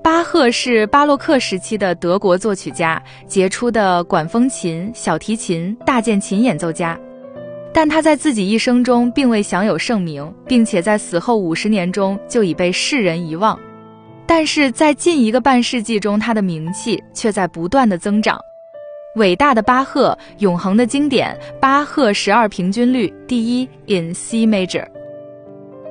巴赫是巴洛克时期的德国作曲家，杰出的管风琴、小提琴、大键琴演奏家。但他在自己一生中并未享有盛名，并且在死后50年中就已被世人遗忘。但是在近1个半世纪中，他的名气却在不断的增长。伟大的巴赫，永恒的经典，巴赫12平均律第1 in C major。